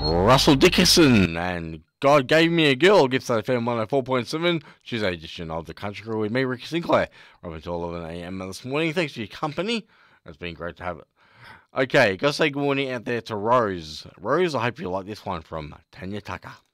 Russell Dickinson and God Gave Me a Girl gets that FM 104.7 Tuesday edition of the Country Crew with me, Ricky Sinclair. Up until 11 a.m. this morning. Thanks for your company. It's been great to have it. Okay, gotta say good morning out there to Rose. Rose, I hope you like this one from Tanya Tucker.